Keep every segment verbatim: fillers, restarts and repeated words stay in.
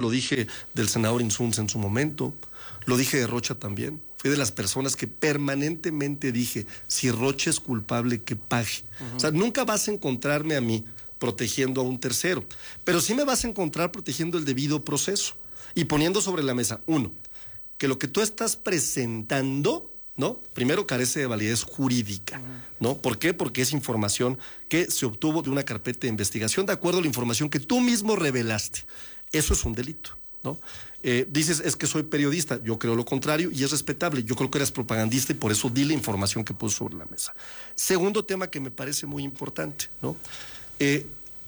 lo dije del senador Insunza en su momento, lo dije de Rocha también. Fui de las personas que permanentemente dije, si Rocha es culpable, que pague. Uh-huh. O sea, nunca vas a encontrarme a mí protegiendo a un tercero, pero sí me vas a encontrar protegiendo el debido proceso y poniendo sobre la mesa, uno, que lo que tú estás presentando, ¿no? Primero carece de validez jurídica, ¿no? ¿Por qué? Porque es información que se obtuvo de una carpeta de investigación de acuerdo a la información que tú mismo revelaste. Eso es un delito, ¿no? Eh, dices, es que soy periodista, yo creo lo contrario y es respetable, yo creo que eres propagandista y por eso di la información que puse sobre la mesa. Segundo tema que me parece muy importante, ¿no? Eh,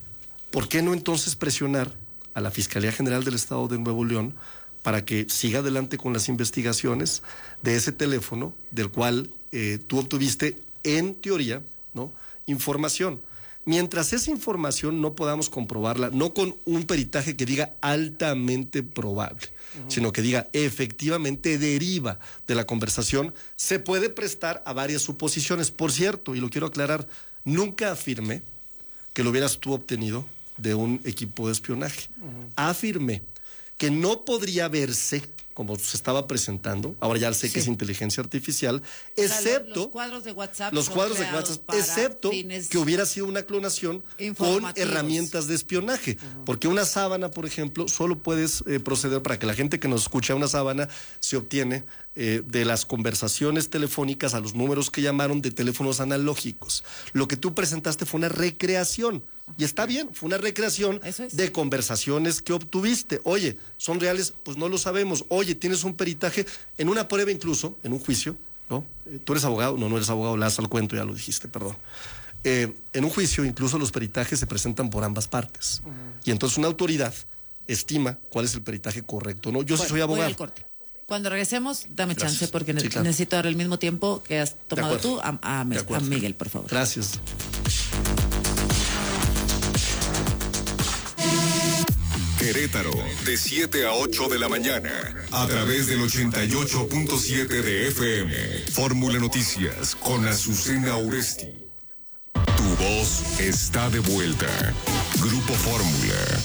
¿por qué no entonces presionar a la Fiscalía General del Estado de Nuevo León para que siga adelante con las investigaciones de ese teléfono del cual eh, tú obtuviste, en teoría, ¿no?, información? Mientras esa información no podamos comprobarla, no con un peritaje que diga altamente probable, uh-huh, sino que diga efectivamente deriva de la conversación, se puede prestar a varias suposiciones. Por cierto, y lo quiero aclarar, nunca afirmé que lo hubieras tú obtenido de un equipo de espionaje. Uh-huh. Afirmé que no podría verse como se estaba presentando, ahora ya sé sí. que es inteligencia artificial, excepto... O sea, los cuadros de WhatsApp Los cuadros de WhatsApp, excepto que hubiera sido una clonación con herramientas de espionaje. Uh-huh. Porque una sábana, por ejemplo, solo puedes eh, proceder, para que la gente que nos escucha, una sábana se obtiene eh, de las conversaciones telefónicas a los números que llamaron de teléfonos analógicos. Lo que tú presentaste fue una recreación. Y está bien, fue una recreación es. de conversaciones que obtuviste. Oye, ¿son reales? Pues no lo sabemos. Oye, ¿tienes un peritaje? En una prueba incluso, en un juicio, ¿no? Eh, ¿Tú eres abogado? No, no eres abogado, le das al cuento, ya lo dijiste, perdón. Eh, en un juicio incluso los peritajes se presentan por ambas partes. Uh-huh. Y entonces una autoridad estima cuál es el peritaje correcto, ¿no? Yo bueno, sí soy abogado. Voy al corte. Cuando regresemos, dame Gracias. chance porque sí, claro. necesito dar el mismo tiempo que has tomado tú a, a, a Miguel, por favor. Gracias. Querétaro, de siete a ocho de la mañana, a través del ochenta y ocho punto siete de F M. Fórmula Noticias con Azucena Uresti. Tu voz está de vuelta. Grupo Fórmula.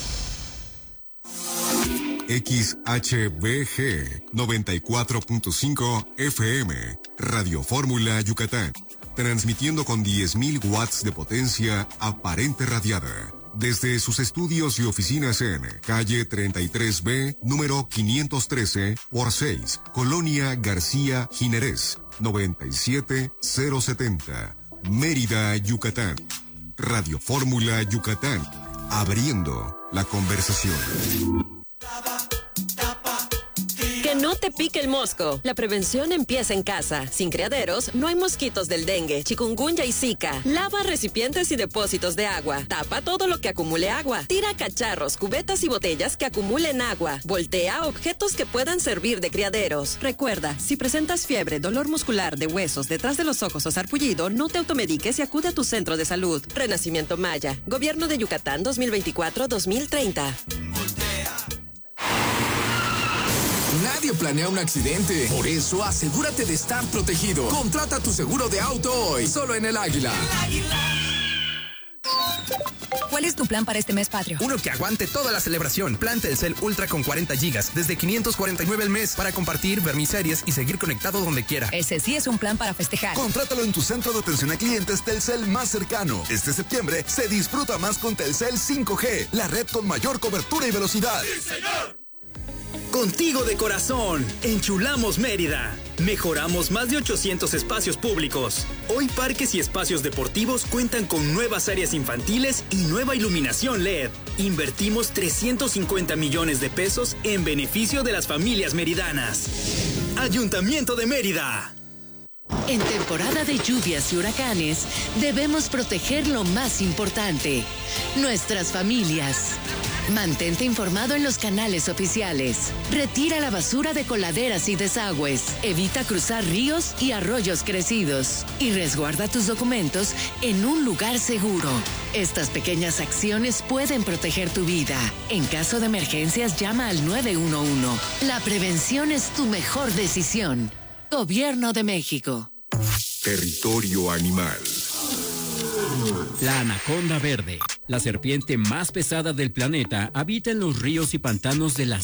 X H B G noventa y cuatro punto cinco F M, Radio Fórmula Yucatán. Transmitiendo con diez mil watts de potencia aparente radiada. Desde sus estudios y oficinas en calle treinta y tres B, número quinientos trece, por seis, Colonia García Jiménez, noventa y siete mil setenta, Mérida, Yucatán. Radio Fórmula Yucatán, abriendo la conversación. Que no te pique el mosco. La prevención empieza en casa. Sin criaderos, no hay mosquitos del dengue, chikungunya y zika. Lava recipientes y depósitos de agua. Tapa todo lo que acumule agua. Tira cacharros, cubetas y botellas que acumulen agua. Voltea objetos que puedan servir de criaderos. Recuerda, si presentas fiebre, dolor muscular de huesos, detrás de los ojos o sarpullido, no te automediques y acude a tu centro de salud. Renacimiento Maya. Gobierno de Yucatán dos mil veinticuatro a dos mil treinta. Nadie planea un accidente. Por eso, asegúrate de estar protegido. Contrata tu seguro de auto hoy, solo en El Águila. El Águila. ¿Cuál es tu plan para este mes patrio? Uno que aguante toda la celebración. Plan Telcel Ultra con cuarenta gigas, desde quinientos cuarenta y nueve al mes, para compartir, ver mis series y seguir conectado donde quiera. Ese sí es un plan para festejar. Contrátalo en tu centro de atención a clientes Telcel más cercano. Este septiembre se disfruta más con Telcel cinco G, la red con mayor cobertura y velocidad. ¡Sí, señor! Contigo de corazón, enchulamos Mérida. Mejoramos más de ochocientos espacios públicos. Hoy parques y espacios deportivos cuentan con nuevas áreas infantiles y nueva iluminación L E D. Invertimos trescientos cincuenta millones de pesos en beneficio de las familias meridanas. Ayuntamiento de Mérida. En temporada de lluvias y huracanes, debemos proteger lo más importante, nuestras familias. Mantente informado en los canales oficiales. Retira la basura de coladeras y desagües. Evita cruzar ríos y arroyos crecidos. Y resguarda tus documentos en un lugar seguro. Estas pequeñas acciones pueden proteger tu vida. En caso de emergencias, llama al nueve uno uno. La prevención es tu mejor decisión. Gobierno de México. Territorio animal. La anaconda verde, la serpiente más pesada del planeta, habita en los ríos y pantanos de la